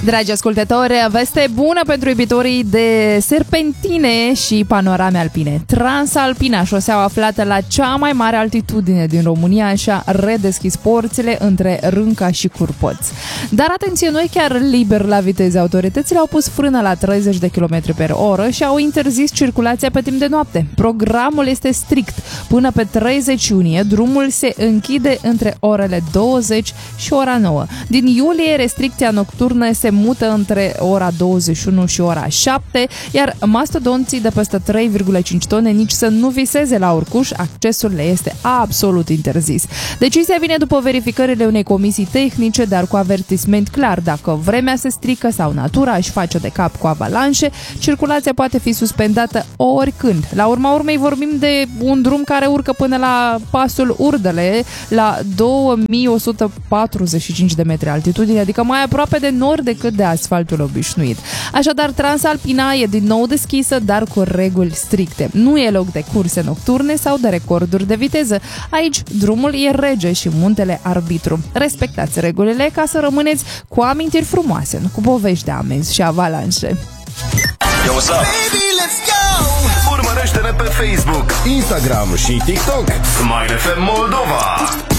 Dragi ascultători, veste bună pentru iubitorii de serpentine și panorame alpine. Transalpina, șoseaua aflată la cea mai mare altitudine din România, și-a redeschis porțile între Rânca și Curpoți. Dar atenție, nu e chiar liber la viteză. Autoritățile au pus frână la 30 de km pe oră și au interzis circulația pe timp de noapte. Programul este strict. Până pe 30 iunie, drumul se închide între orele 20 și ora 9. Din iulie, restricția nocturnă se mută între ora 21 și ora 7, iar mastodonții de peste 3,5 tone nici să nu viseze la urcuș, accesul le este absolut interzis. Decizia vine după verificările unei comisii tehnice, dar cu avertisment clar: dacă vremea se strică sau natura își face de cap cu avalanșe, circulația poate fi suspendată oricând. La urma urmei vorbim de un drum care urcă până la pasul Urdele, la 2145 de metri altitudine, adică mai aproape de nord decât de asfaltul obișnuit. Așadar, Transalpina e din nou deschisă, dar cu reguli stricte. Nu e loc de curse nocturne sau de recorduri de viteză. Aici drumul e rege și muntele arbitru. Respectați regulile ca să rămâneți cu amintiri frumoase, nu cu povești de amenzi și avalanșe. Yo, what's up? Baby, let's go! Urmărește-ne pe Facebook, Instagram și TikTok. Smile FM Moldova.